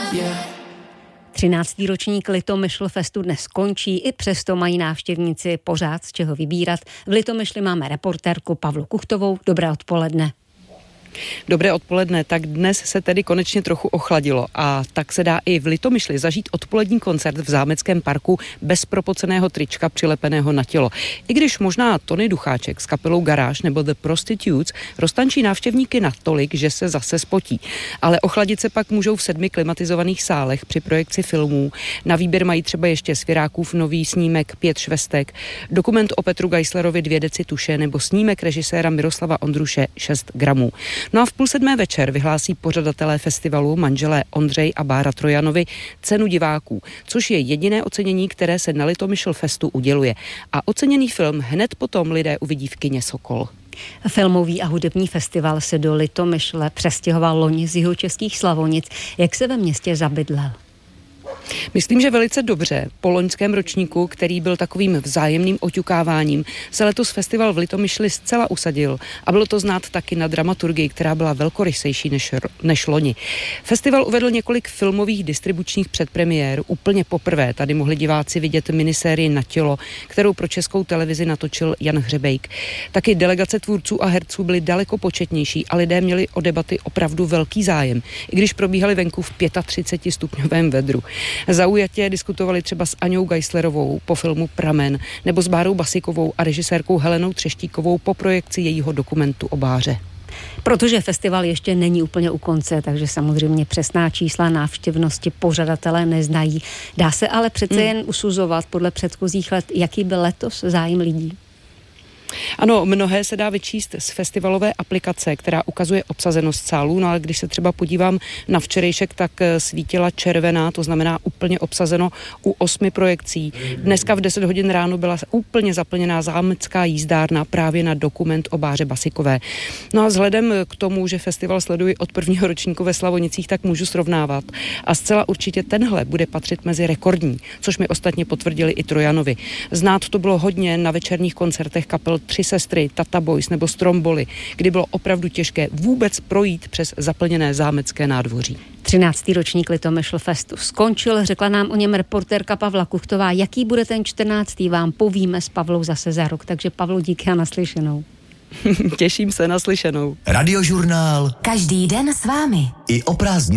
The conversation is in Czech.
13. ročník Litomyšl festu dnes končí, i přesto mají návštěvníci pořád z čeho vybírat. V Litomyšli máme reportérku Pavlu Kuchtovou. Dobré odpoledne. Dobré odpoledne, tak dnes se tedy konečně trochu ochladilo a tak se dá i v Litomyšli zažít odpolední koncert v Zámeckém parku bez propoceného trička přilepeného na tělo. I když možná Tony Ducháček s kapelou Garáž nebo The Prostitutes roztančí návštěvníky natolik, že se zase spotí. Ale ochladit se pak můžou v 7 klimatizovaných sálech při projekci filmů. Na výběr mají třeba ještě Svěrákův nový snímek 5 švestek, dokument o Petru Geislerovi 2 deci tuše nebo snímek režiséra Miroslava Ondruše 6 gramů. No a v 6:30 večer vyhlásí pořadatelé festivalu, manželé Ondřej a Bára Trojanovi, cenu diváků, což je jediné ocenění, které se na Litomyšl festu uděluje. A oceněný film hned potom lidé uvidí v kině Sokol. Filmový a hudební festival se do Litomyšle přestěhoval loni z jihočeských Slavonic. Jak se ve městě zabydlel? Myslím, že velice dobře. Po loňském ročníku, který byl takovým vzájemným oťukáváním, se letos festival v Litomyšli zcela usadil a bylo to znát taky na dramaturgii, která byla velkorysejší než loni. Festival uvedl několik filmových distribučních předpremiér. Úplně poprvé tady mohli diváci vidět minisérii Na tělo, kterou pro Českou televizi natočil Jan Hřebejk. Taky delegace tvůrců a herců byly daleko početnější a lidé měli o debaty opravdu velký zájem, i když probíhaly venku v 35 stupňovém vedru. Zaujatě diskutovali třeba s Aňou Geislerovou po filmu Pramen nebo s Bárou Basikovou a režisérkou Helenou Třeštíkovou po projekci jejího dokumentu o Báře. Protože festival ještě není úplně u konce, takže samozřejmě přesná čísla návštěvnosti pořadatelé neznají. Dá se ale přece jen usuzovat podle předchozích let, jaký byl letos zájem lidí? Ano, mnohé se dá vyčíst z festivalové aplikace, která ukazuje obsazenost sálů, no ale když se třeba podívám na včerejšek, tak svítila červená, to znamená úplně obsazeno u 8 projekcí. Dneska v 10 hodin ráno byla úplně zaplněná zámecká jízdárna právě na dokument o Báře Basikové. No a vzhledem k tomu, že festival sleduji od prvního ročníku ve Slavonicích, tak můžu srovnávat. A zcela určitě tenhle bude patřit mezi rekordní, což mi ostatně potvrdili i Trojanovi. Znát to bylo hodně na večerních koncertech kapel 3 sestry, Tata Boys nebo Stromboli, kdy bylo opravdu těžké vůbec projít přes zaplněné zámecké nádvoří. 13. ročník Litomyšl festu skončil, řekla nám o něm reportérka Pavla Kuchtová. Jaký bude ten 14. vám povíme s Pavlou zase za rok, takže Pavlu, díky a naslyšenou. Těším se, naslyšenou. Radiožurnál. Každý den s vámi. I o prázdninách.